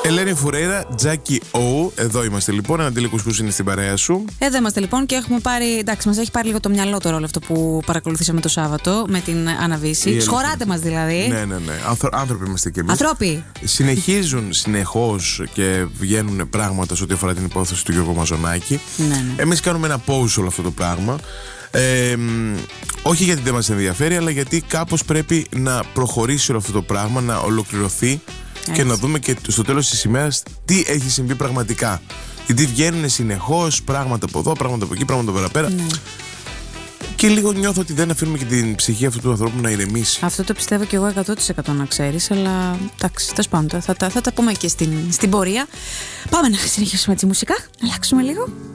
Ελένη Φουρέιρα, Τζάκι Ο. Εδώ είμαστε λοιπόν. Αντίλικος που είναι στην παρέα σου. Εδώ είμαστε λοιπόν και έχουμε πάρει. Εντάξει, μας έχει πάρει λίγο το μυαλό τώρα όλο αυτό που παρακολουθήσαμε το Σάββατο με την Άννα Βύση. Σχωράτε μας δηλαδή. Ναι. Άνθρωποι είμαστε κι εμείς. Ανθρώποι. Συνεχίζουν συνεχώς και βγαίνουν πράγματα σε ό,τι αφορά την υπόθεση του Γιώργου Μαζονάκη. Ναι. Εμείς κάνουμε ένα pause σε όλο αυτό το πράγμα. Όχι γιατί δεν μας ενδιαφέρει, αλλά γιατί κάπως πρέπει να προχωρήσει όλο αυτό το πράγμα, να ολοκληρωθεί. Έτσι. Και να δούμε και στο τέλος της ημέρας τι έχει συμβεί πραγματικά. Γιατί βγαίνουν συνεχώς πράγματα από εδώ, πράγματα από εκεί, πράγματα από πέρα. Ναι. Και λίγο νιώθω ότι δεν αφήνουμε και την ψυχή αυτού του ανθρώπου να ηρεμήσει. Αυτό το πιστεύω και εγώ 100% να ξέρεις. Αλλά εντάξει, τέλος πάντων, θα τα πούμε και στην πορεία. Πάμε να συνεχίσουμε τη μουσικά, να αλλάξουμε λίγο.